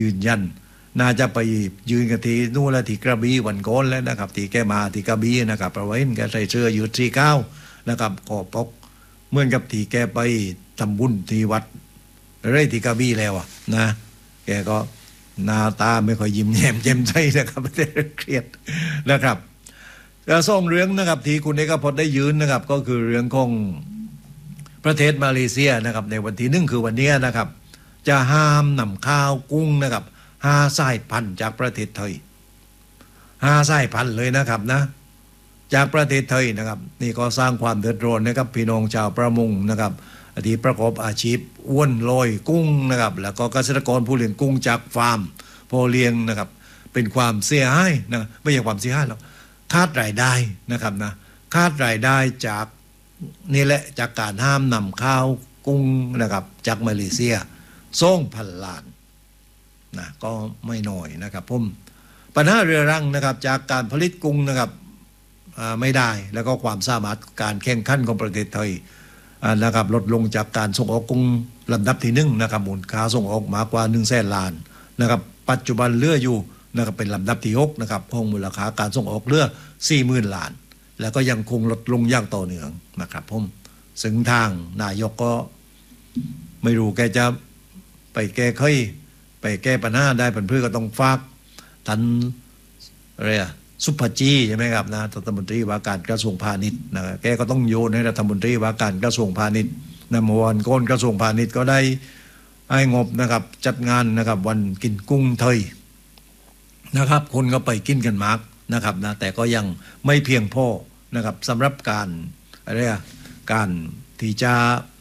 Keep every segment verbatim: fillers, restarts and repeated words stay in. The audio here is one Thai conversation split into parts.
ยืนยันน่าจะไปยืนกันที่นู่นและที่กระบี่วันก่อนแล้วนะครับที่แกมาที่กระบี่นะครับประวัติแกใส่เสื้อยืดสีขาวนะครับคอปกเหมือนกับที่แกไปทำบุญที่วัดอะไรที่กระบี่แล้วนะแกก็หน้าตาไม่ค่อยยิ้มแย้มแจ่มใสนะครับเครียดนะครับก็ส่งเรื่องนะครับที่คุณเอกพจน์ได้ยืนนะครับก็คือเรื่องของประเทศมาเลเซียนะครับในวันที่หนึ่งคือวันนี้นะครับจะห้ามนำข้าวกุ้งนะครับห้าสายพันธุ์จากประเทศไทยห้าสายพันธุ์เลยนะครับนะจากประเทศไทยนะครับนี่ก็สร้างความเดือดร้อนนะครับพี่น้องชาวประมงนะครับที่ประกอบอาชีพอ้วนลอยกุ้งนะครับแล้วก็เกษตรกรผู้เลี้ยงกุ้งจากฟาร์มพอเลี้ยงนะครับเป็นความเสียหายนะไม่ใช่ความเสียหายหรอกขาดรายได้นะครับนะขาดรายได้จากนี่แหละจากการห้ามนำข้าวกุ้งนะครับจากมาเลเซียสองพันล้านนะก็ไม่น้อยนะครับผมปัญหาเรื้อรังนะครับจากการผลิตกุ้งนะครับไม่ได้แล้วก็ความสามารถการแข่งขันของประเทศไทยนะครับลดลงจากการส่งออกกุ้งลำดับที่หนึ่งนะครับมูลค่าส่งออกมากกว่าหนึ่งแสนล้านนะครับปัจจุบันเหลืออยู่นะครับเป็นลำดับที่หกนะครับห้องมูลค่าการส่งออกเหลือสี่หมื่นล้านแล้วก็ยังคงลดลงอย่างต่อเนื่องนะครับผมซึ่งทางนายกก็ไม่รู้แกจะไปแก้ไขไปแก้ปัญหาได้ผลพืชก็ต้องฝากท่านอะไรอะสุภจีใช่ไหมครับนะรัฐมนตรีว่าการกระทรวงพาณิชย์นะแกก็ต้องโยนให้รัฐมนตรีว่าการกระทรวงพาณิชย์นะเมื่อวันก่อนกระทรวงพาณิชย์ก็ได้ให้งบนะครับจัดงานนะครับวันกินกุ้งไทยนะครับคนก็ไปกินกันมากนะครับนะแต่ก็ยังไม่เพียงพอนะครับสำหรับการอะไรอะการที่จะ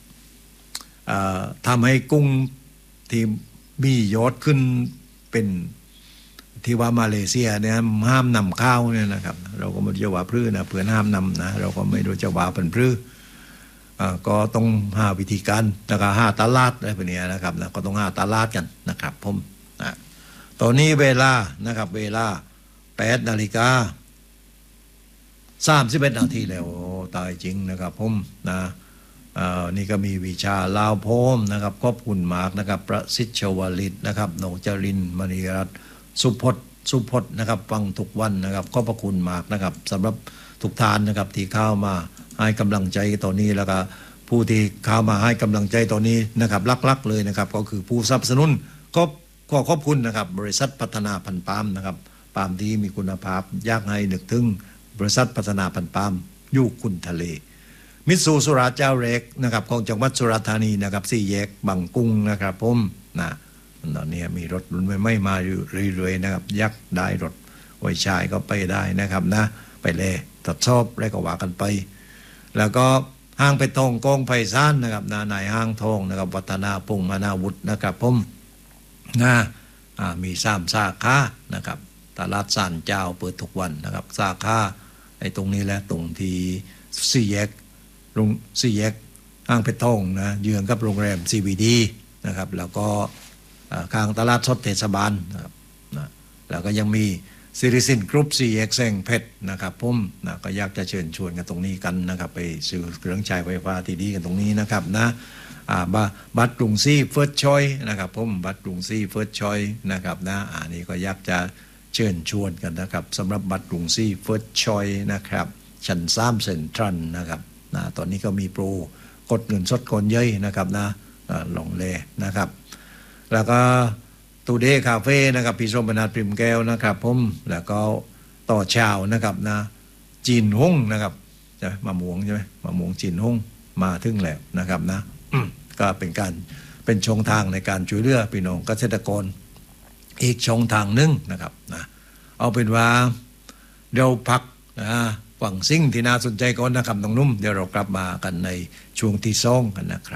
ทำให้กุ้งที่มียอดขึ้นเป็นที่ว่ามาเลเซียเนี่ยห้ามนำข้าวเนี่ยนะครับเราก็ไม่รู้จะว่าพลื้นะเพื่อนห้ามนำนะเราก็ไม่รู้จะว่าเป็นพลื้ก็ต้องหาวิธีการแล้วก็หาตลาดอะไรแบบนี้นะครับนะก็ต้องหาตลาดกันนะครับผมนะตอนนี้เวลานะครับเวลาแปดนาฬิกาสามสิบเอ็ดนาทีแล้วตายจริงนะครับผมนะนี่ก็มีวิชาลาวโพมนะครับขอบคุณมากนะครับประสิทธิ์ชวลิตนะครับนงจรินมณีรัตน์สุพจน์สุพจน์นะครับฟังทุกวันนะครับขอบพระคุณมากนะครับสำหรับทุกท่านนะครับที่เข้ามาให้กำลังใจตอนนี้แล้วก็ผู้ที่เข้ามาให้กำลังใจตอนนี้นะครับลักๆเลยนะครับก็คือผู้สนับสนุนก็ขอขอบคุณนะครับบริษัทพัฒนาพันธุ์ปาล์มนะครับปาล์มที่มีคุณภาพอยากให้นึกถึงบริษัทพัฒนาพันธุ์ปาล์มอยู่คุณทะเลมิตซูสุราเจ้าเล็กนะครับของจังหวัดสุราษฎร์ธานีนะครับสี่แยกบางกุ้งนะครับผมนะตอนนี้มีรถรุ่นไม่มาอยู่เรื่อยๆนะครับยักษ์ได้รถไว้ชายก็ไปได้นะครับนะไปเลยทดสอบแล้วก็ว่ากันไปแล้วก็ห้างไปทองกองไพศาลนะครับนะนายห้างทองนะครับวัฒนาพงษ์มานาวุฒินะครับผมนะมีสามสาขานะครับตลาดสานเจ้าเปิดทุกวันนะครับสาขาไอ้ตรงนี้แหละตรงที่สี่แยกโรงสี่แยกห้างเพชรทองนะเยื้องกับโรงแรม ซี วี ดี นะครับแล้วก็ข้างตลาดสดเทศบาลนะครับนะแล้วก็ยังมีซิริสินกรุ๊ปสี่แยกแซงเพชรนะครับผมนะก็อยากจะเชิญชวนกันตรงนี้กันนะครับไปซื้อเครื่องใช้ไฟฟ้าที่ดีกันตรงนี้นะครับนะบัตรกรุงซีเฟิร์สชอยนะครับผมบัตรกรุงซีเฟิร์สชอยนะครับนะอันนี้ก็อยากจะเชิญชวนกันนะครับสำหรับบัตรกรุงซีเฟิร์สชอยนะครับชั้นสามเซ็นทรัลนะครับนะตอนนี้ก็มีโปรกดเงินสดก่อนเย้ยนะครับนะลองเลนะครับแล้วก็ตูเดย์คาเฟ่นะครับพี่ส้มบรรณาปริมแก้วนะครับผมแล้วก็ต่อเช้านะครับนะจีนฮงนะครับใช่มะม่วงใช่ไหมมะม่วงจีนฮงมาถึงแล้วนะครับนะก็เป็นการเป็นช่องทางในการช่วยเหลือพี่น้องเกษตรกรอีกช่องทางนึงนะครับนะเอาเป็นว่าเราพักนะฝั่งสิ่งที่น่าสนใจก่อนนะครับน้องนุ่มเดี๋ยวเรากลับมากันในช่วงที่สองกันนะครับ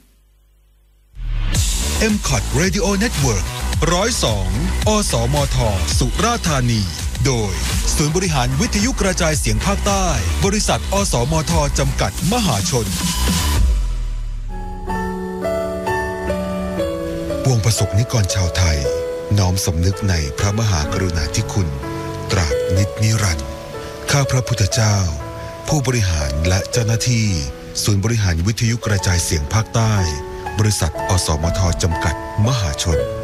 เอ็ม คอท Radio Network หนึ่งศูนย์สอง อสมท สุราษฎร์ธานีโดยศูนย์บริหารวิทยุกระจายเสียงภาคใต้บริษัทอสมทจำกัดมหาชนปวงประสบนิกรชาวไทยน้อมสำนึกในพระมหากรุณาธิคุณตราบนิจนิรันดร์ข้าพระพุทธเจ้าผู้บริหารและเจ้าหน้าที่ศูนย์บริหารวิทยุกระจายเสียงภาคใต้บริษัทอสมทจำกัดมหาชน